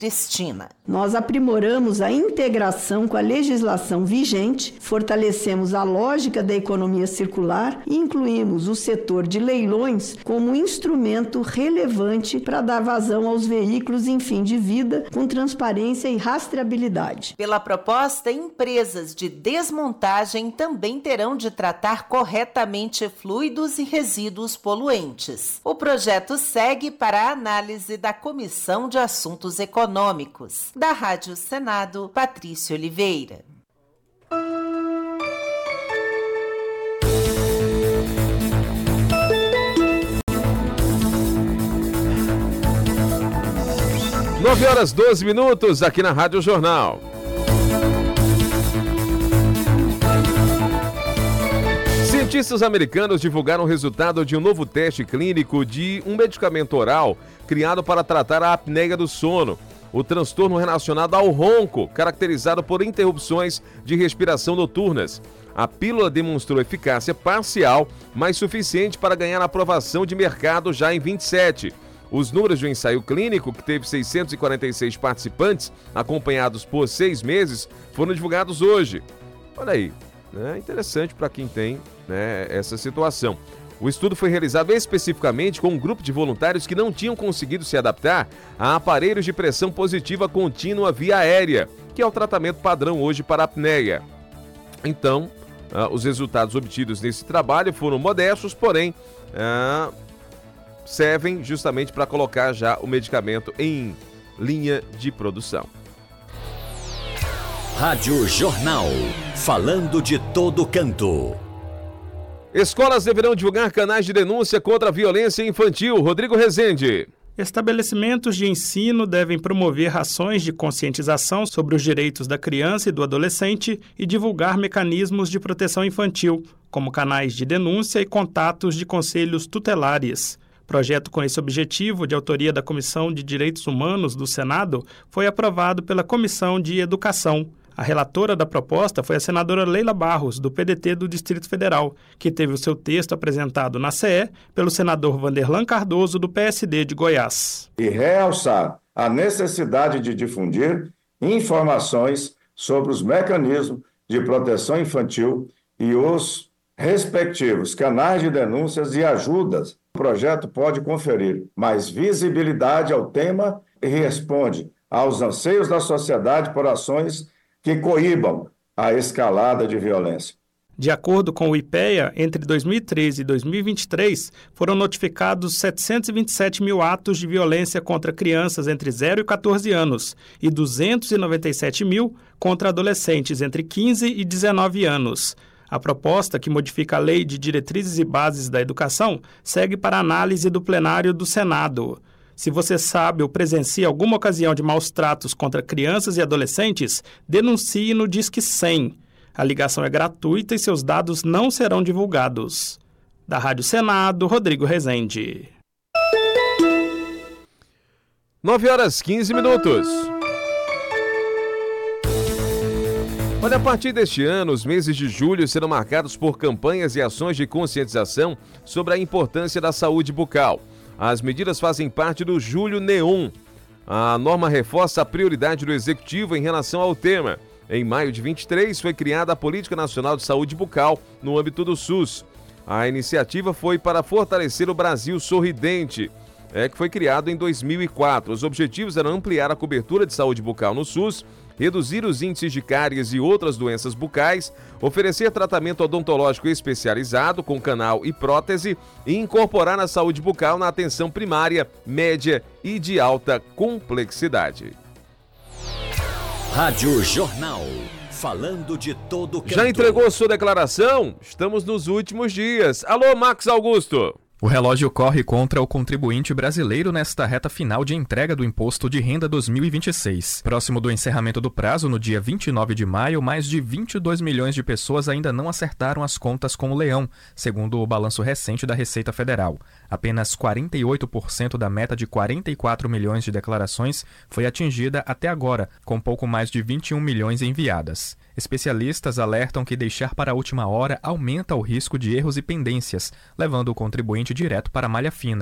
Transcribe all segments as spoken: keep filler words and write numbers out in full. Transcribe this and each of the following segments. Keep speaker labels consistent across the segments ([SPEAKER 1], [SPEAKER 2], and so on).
[SPEAKER 1] Cristina.
[SPEAKER 2] Nós aprimoramos a integração com a legislação vigente, fortalecemos a lógica da economia circular e incluímos o setor de leilões como instrumento relevante para dar vazão aos veículos em fim de vida com transparência e rastreabilidade.
[SPEAKER 1] Pela proposta, empresas de desmontagem também terão de tratar corretamente fluidos e resíduos poluentes. O projeto segue para a análise da Comissão de Assuntos Econômicos. Econômicos. Da Rádio Senado, Patrícia Oliveira.
[SPEAKER 3] nove horas doze minutos aqui na Rádio Jornal. Cientistas americanos divulgaram o resultado de um novo teste clínico de um medicamento oral criado para tratar a apneia do sono, o transtorno relacionado ao ronco, caracterizado por interrupções de respiração noturnas. A pílula demonstrou eficácia parcial, mas suficiente para ganhar aprovação de mercado já em vinte e sete. Os números do ensaio clínico, que teve seiscentos e quarenta e seis participantes, acompanhados por seis meses, foram divulgados hoje. Olha aí, né? Interessante para quem tem, né, essa situação. O estudo foi realizado especificamente com um grupo de voluntários que não tinham conseguido se adaptar a aparelhos de pressão positiva contínua via aérea, que é o tratamento padrão hoje para a apneia. Então, uh, os resultados obtidos nesse trabalho foram modestos, porém, uh, servem justamente para colocar já o medicamento em linha de produção.
[SPEAKER 4] Rádio Jornal, falando de todo canto.
[SPEAKER 3] Escolas deverão divulgar canais de denúncia contra a violência infantil. Rodrigo Rezende.
[SPEAKER 5] Estabelecimentos de ensino devem promover ações de conscientização sobre os direitos da criança e do adolescente e divulgar mecanismos de proteção infantil, como canais de denúncia e contatos de conselhos tutelares. Projeto com esse objetivo, de autoria da Comissão de Direitos Humanos do Senado, foi aprovado pela Comissão de Educação. A relatora da proposta foi a senadora Leila Barros, do P D T do Distrito Federal, que teve o seu texto apresentado na C E pelo senador Vanderlan Cardoso, do P S D de Goiás.
[SPEAKER 6] E realçar a necessidade de difundir informações sobre os mecanismos de proteção infantil e os respectivos canais de denúncias e ajudas. O projeto pode conferir mais visibilidade ao tema e responde aos anseios da sociedade por ações que coíbam a escalada de violência.
[SPEAKER 5] De acordo com o IPEA, entre dois mil e treze e dois mil e vinte e três, foram notificados setecentos e vinte e sete mil atos de violência contra crianças entre zero e quatorze anos e duzentos e noventa e sete mil contra adolescentes entre quinze e dezenove anos. A proposta, que modifica a Lei de Diretrizes e Bases da Educação, segue para análise do plenário do Senado. Se você sabe ou presencia alguma ocasião de maus tratos contra crianças e adolescentes, denuncie no Disque cem. A ligação é gratuita e seus dados não serão divulgados. Da Rádio Senado, Rodrigo Rezende.
[SPEAKER 3] nove horas quinze minutos. Olha, a partir deste ano, os meses de julho serão marcados por campanhas e ações de conscientização sobre a importância da saúde bucal. As medidas fazem parte do Julho Neon. A norma reforça a prioridade do Executivo em relação ao tema. Em maio de vinte e três, foi criada a Política Nacional de Saúde Bucal no âmbito do SUS. A iniciativa foi para fortalecer o Brasil Sorridente, é, que foi criado em dois mil e quatro. Os objetivos eram ampliar a cobertura de saúde bucal no SUS, reduzir os índices de cáries e outras doenças bucais, oferecer tratamento odontológico especializado com canal e prótese e incorporar a saúde bucal na atenção primária, média e de alta complexidade.
[SPEAKER 4] Rádio Jornal, falando de todo canto.
[SPEAKER 3] Já entregou sua declaração? Estamos nos últimos dias. Alô, Max Augusto.
[SPEAKER 7] O relógio corre contra o contribuinte brasileiro nesta reta final de entrega do Imposto de Renda dois mil e vinte e seis. Próximo do encerramento do prazo, no dia vinte e nove de maio, mais de vinte e dois milhões de pessoas ainda não acertaram as contas com o leão, segundo o balanço recente da Receita Federal. Apenas quarenta e oito por cento da meta de quarenta e quatro milhões de declarações foi atingida até agora, com pouco mais de vinte e um milhões enviadas. Especialistas alertam que deixar para a última hora aumenta o risco de erros e pendências, levando o contribuinte direto para a malha fina.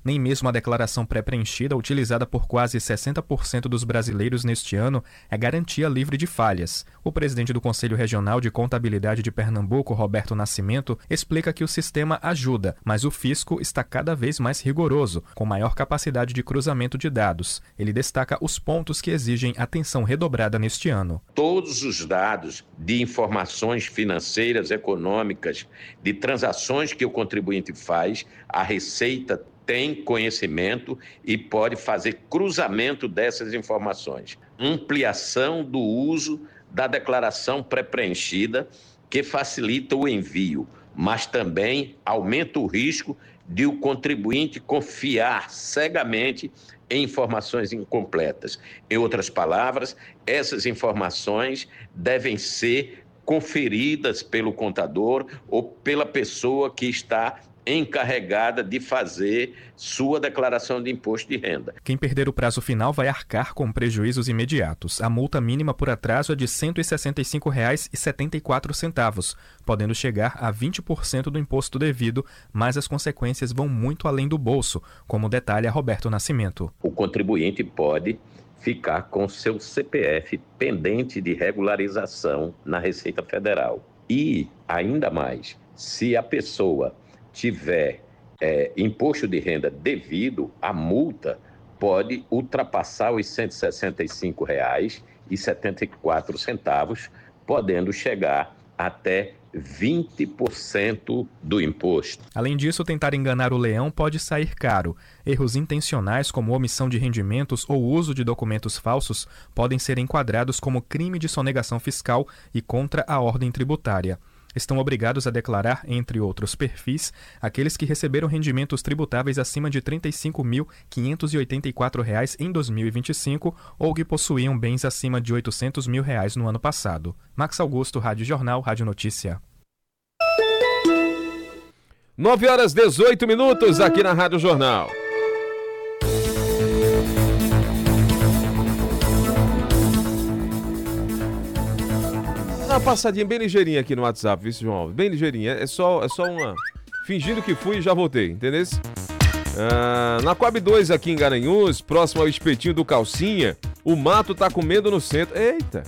[SPEAKER 7] Nem mesmo a declaração pré-preenchida, utilizada por quase sessenta por cento dos brasileiros neste ano, é garantia livre de falhas. O presidente do Conselho Regional de Contabilidade de Pernambuco, Roberto Nascimento, explica que o sistema ajuda, mas o fisco está cada vez mais rigoroso, com maior capacidade de cruzamento de dados. Ele destaca os pontos que exigem atenção redobrada neste ano.
[SPEAKER 8] Todos os dados de informações financeiras, econômicas, de transações que o contribuinte faz, a Receita tem conhecimento e pode fazer cruzamento dessas informações. Ampliação do uso da declaração pré-preenchida, que facilita o envio, mas também aumenta o risco de o contribuinte confiar cegamente em informações incompletas. Em outras palavras, essas informações devem ser conferidas pelo contador ou pela pessoa que está encarregada de fazer sua declaração de imposto de renda.
[SPEAKER 7] Quem perder o prazo final vai arcar com prejuízos imediatos. A multa mínima por atraso é de cento e sessenta e cinco reais e setenta e quatro centavos, podendo chegar a vinte por cento do imposto devido, mas as consequências vão muito além do bolso, como detalha Roberto Nascimento.
[SPEAKER 8] O contribuinte pode ficar com seu C P F pendente de regularização na Receita Federal. E, ainda mais, se a pessoa tiver é, imposto de renda devido, a multa pode ultrapassar os cento e sessenta e cinco reais e setenta e quatro centavos, podendo chegar até vinte por cento do imposto.
[SPEAKER 7] Além disso, tentar enganar o leão pode sair caro. Erros intencionais, como omissão de rendimentos ou uso de documentos falsos, podem ser enquadrados como crime de sonegação fiscal e contra a ordem tributária. Estão obrigados a declarar, entre outros perfis, aqueles que receberam rendimentos tributáveis acima de trinta e cinco mil quinhentos e oitenta e quatro reais em dois mil e vinte e cinco ou que possuíam bens acima de oitocentos mil reais no ano passado. Max Augusto, Rádio Jornal, Rádio Notícia.
[SPEAKER 3] nove horas e dezoito minutos aqui na Rádio Jornal. Uma passadinha bem ligeirinha aqui no WhatsApp, viu, João? Bem ligeirinha. É só, é só uma... Fingindo que fui e já voltei, entendeu? Ah, na Coab dois aqui em Garanhuns, próximo ao espetinho do Calcinha, o mato tá comendo no centro. Eita!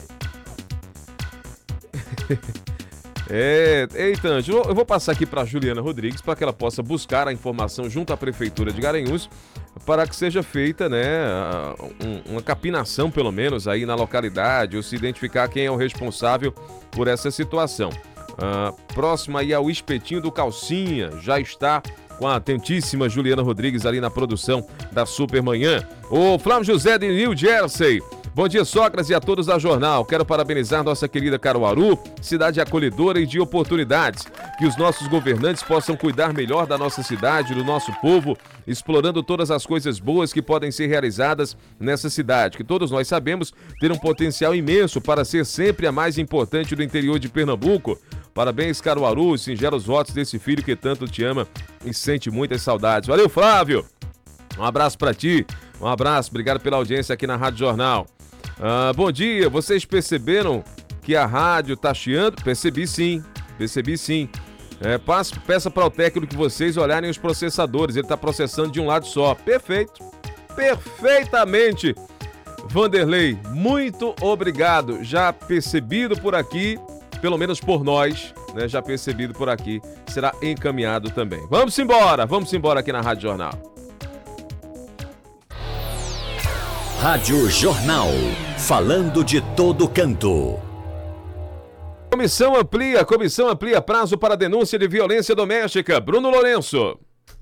[SPEAKER 3] É, eita, Ângelo, eu vou passar aqui para a Juliana Rodrigues para que ela possa buscar a informação junto à Prefeitura de Garanhuns para que seja feita, né, um, uma capinação, pelo menos, aí na localidade, ou se identificar quem é o responsável por essa situação. Ah, próximo aí ao espetinho do Calcinha, já está com a atentíssima Juliana Rodrigues ali na produção da Supermanhã. O Flávio José de New Jersey. Bom dia, Sócrates, e a todos da Jornal. Quero parabenizar nossa querida Caruaru, cidade acolhedora e de oportunidades. Que os nossos governantes possam cuidar melhor da nossa cidade, do nosso povo, explorando todas as coisas boas que podem ser realizadas nessa cidade, que todos nós sabemos ter um potencial imenso para ser sempre a mais importante do interior de Pernambuco. Parabéns, Caruaru, singelos votos desse filho que tanto te ama e sente muitas saudades. Valeu, Flávio! Um abraço para ti, um abraço, obrigado pela audiência aqui na Rádio Jornal. Ah, bom dia, vocês perceberam que a rádio tá chiando? Percebi sim, percebi sim. É, passe, peça para o técnico que vocês olharem os processadores, ele tá processando de um lado só. Perfeito, perfeitamente. Vanderlei, muito obrigado, já percebido por aqui, pelo menos por nós, né, já percebido por aqui, será encaminhado também. Vamos embora, vamos embora aqui na Rádio Jornal.
[SPEAKER 4] Rádio Jornal, falando de todo canto.
[SPEAKER 3] Comissão amplia, comissão amplia prazo para denúncia de violência doméstica. Bruno Lourenço.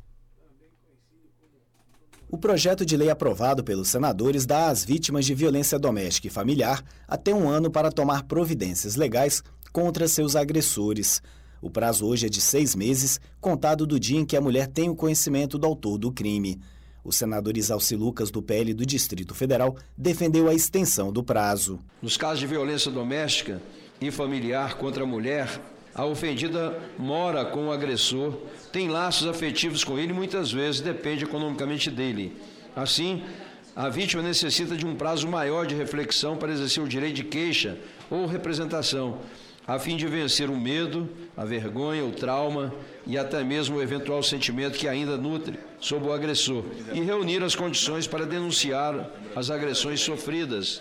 [SPEAKER 9] O projeto de lei aprovado pelos senadores dá às vítimas de violência doméstica e familiar até um ano para tomar providências legais contra seus agressores. O prazo hoje é de seis meses, contado do dia em que a mulher tem o conhecimento do autor do crime. O senador Isalci Lucas, do P L do Distrito Federal, defendeu a extensão do prazo.
[SPEAKER 10] Nos casos de violência doméstica e familiar contra a mulher, a ofendida mora com o agressor, tem laços afetivos com ele e muitas vezes depende economicamente dele. Assim, a vítima necessita de um prazo maior de reflexão para exercer o direito de queixa ou representação, a fim de vencer o medo, a vergonha, o trauma e até mesmo o eventual sentimento que ainda nutre sobre o agressor, e reunir as condições para denunciar as agressões sofridas